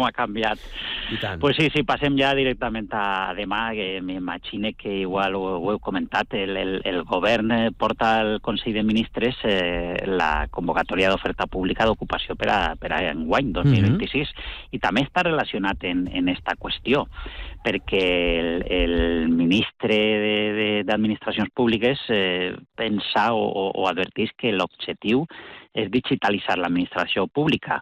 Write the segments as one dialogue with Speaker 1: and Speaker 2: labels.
Speaker 1: com ha canviat. Pues sí, passem ja directament a demà, que m'imagine que igual ho heu comentat, el govern porta al Consell de Ministres la convocatòria d'oferta pública d'ocupació per a enguany, 2026, i també està relacionat en esta qüestió, perquè el ministre d'Administracions Públiques pensa o advertís que l'objectiu és digitalitzar l'administració pública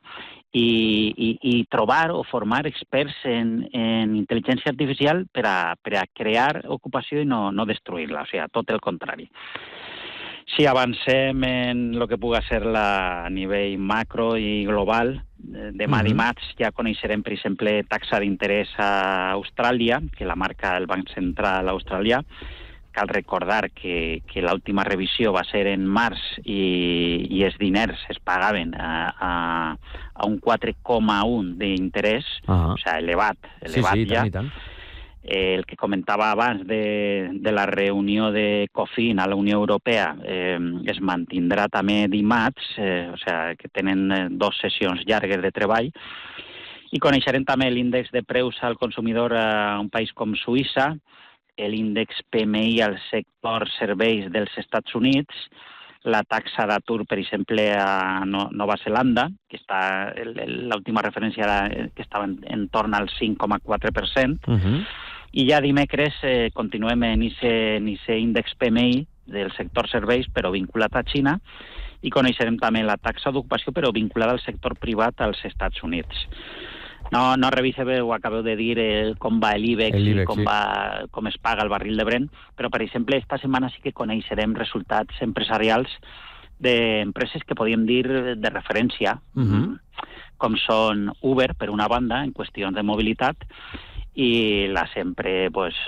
Speaker 1: i trobar o formar experts en intel·ligència artificial per a crear ocupació i no destruir-la, o sigui, tot el contrari. Si avancem en el que pugui ser a nivell macro i global, demà dimarts ja coneixerem, per exemple, taxa d'interès a Austràlia, que la marca el Banc Central australià. Cal recordar que l'última revisió va ser en març i els diners es pagaven a un 4,1 d'interès, o sigui, elevat ja.
Speaker 2: Tant.
Speaker 1: El que comentava abans de la reunió de COFIN a la Unió Europea es mantindrà també dimarts, o sigui, que tenen 2 sessions llargues de treball, i coneixerem també l'índex de preus al consumidor a un país com Suïssa, l'índex PMI al sector serveis dels Estats Units, la taxa d'atur, per exemple, a Nova Zelanda, que està l'última referència era que estava en torn al 5,4%, i ja dimecres continuem en aquest índex PMI del sector serveis, però vinculat a Xina, i coneixerem també la taxa d'ocupació, però vinculada al sector privat als Estats Units. No reviseu, ho acabeu de dir, com va l'IBEX i com es paga el barril de Brent, però, per exemple, esta setmana sí que coneixerem resultats empresarials d'empreses que podríem dir de referència, com són Uber, per una banda, en qüestions de mobilitat, i la sempre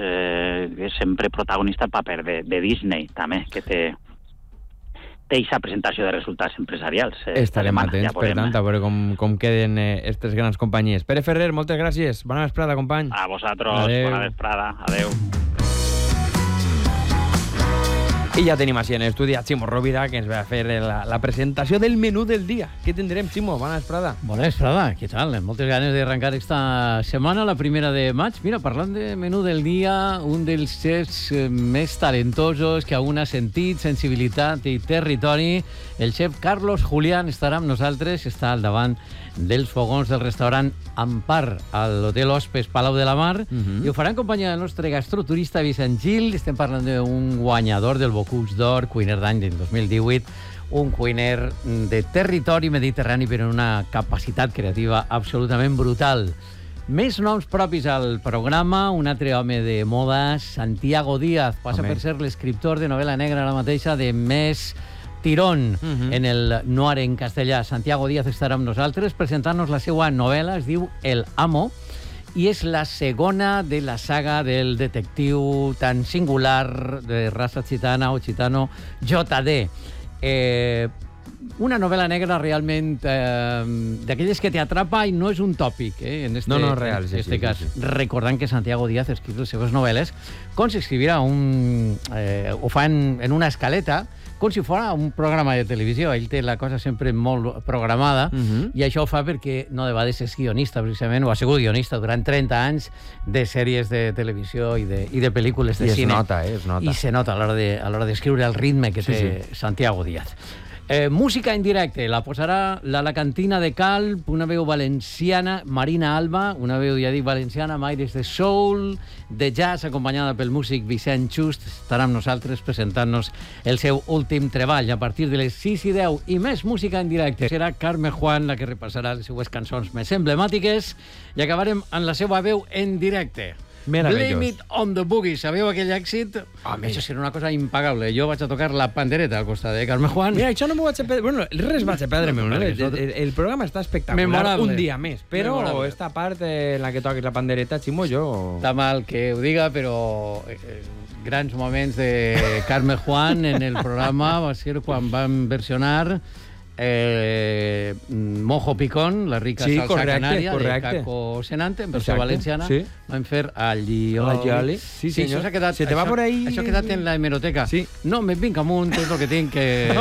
Speaker 1: protagonista el paper de Disney, també, que té aquesta presentació de resultats empresarials.
Speaker 2: Estarem atents, per tant, a veure com queden aquestes grans companyies. Pere Ferrer, moltes gràcies. Bona vesprada, company.
Speaker 1: A vosaltres, bona vesprada. Adéu.
Speaker 2: I ja tenim així en l'estudi a Ximo Rovira, que ens va fer la presentació del menú del dia. Què tindrem, Ximo? Bona vesprada.
Speaker 3: Bona vesprada, què tal? Moltes ganes d'arrencar esta setmana, la primera de maig. Mira, parlant de menú del dia, un dels xefs més talentosos que aún ha sentit, sensibilitat i territori, el xef Carlos Julián estarà amb nosaltres, està al davant dels fogons del restaurant Ampar a l'Hotel Hospes Palau de la Mar, i ho farà en companyia del nostre gastroturista Vicent Gil. Estem parlant d'un guanyador del Bocuse d'Or, cuiner d'any del 2018, un cuiner de territori mediterrani però amb una capacitat creativa absolutament brutal. Més noms propis al programa, un altre home de moda, Santiago Díaz, passa per ser l'escriptor de novel·la negra ara mateixa de més tirón en el noir en castellà. Santiago Díaz estarà amb nosaltres presentant-nos la seva novel·la, es diu El Amo, i és la segona de la saga del detectiu tan singular de raça gitana o gitano JD. Una novel·la negra realment d'aquelles que t'atrapa i no és un tòpic, en este
Speaker 2: real,
Speaker 3: en este cas. Recordant que Santiago Díaz escriu les seves novel·les com si escriviera ho fa en una escaleta, com si fos un programa de televisió. Ell té la cosa sempre molt programada, i això ho fa perquè no de vegades és guionista, precisament, o ha sigut guionista durant 30 anys de sèries de televisió i de pel·lícules de cine.
Speaker 2: I es nota.
Speaker 3: I se nota a l'hora d'escriure el ritme que té Santiago Díaz. Música en directe, la posarà la Cantina de Calp, una veu valenciana, Marina Alba, una veu, ja dic, valenciana, amb aires de soul, de jazz, acompanyada pel músic Vicent Just. Estarà amb nosaltres presentant-nos el seu últim treball a partir de les 6:10, i més música en directe. Serà Carme Juan la que repassarà les seues cançons més emblemàtiques i acabarem amb la seva veu en directe. Blame It on the Boogie. Sabeu aquell èxit? Això serà una cosa impagable. Jo vaig a tocar la pandereta al costat de Carme Juan.
Speaker 2: Mira, això no m'ho vaig a perdre. Bueno, res vaig a perdre-me. El programa està espectacular.
Speaker 3: Memorable.
Speaker 2: Un dia més. Però esta part en la que toques la pandereta, Ximo, jo...
Speaker 3: Està mal que ho diga, però grans moments de Carme Juan en el programa va ser quan vam versionar Mojo Picón, la rica salsa canària de Caco Senante, en versió valenciana. Vam fer Allioli.
Speaker 2: Sí, senyor.
Speaker 3: Això s'ha quedat,
Speaker 2: se te va por ahí.
Speaker 3: Això ha quedat en la hemeroteca. No, me vinc amunt, és el que tinc que...